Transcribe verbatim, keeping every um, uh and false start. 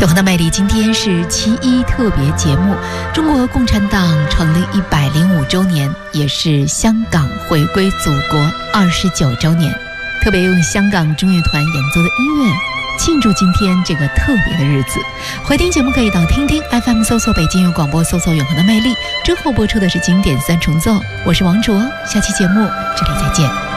永恒的魅力，今天是七一特别节目，中国共产党成立一百零五周年，也是香港回归祖国二十九周年，特别用香港中乐团演奏的音乐庆祝今天这个特别的日子。回听节目可以到听听 F M 搜索北京有广播，搜索永恒的魅力，之后播出的是经典三重奏。我是王卓，下期节目这里再见。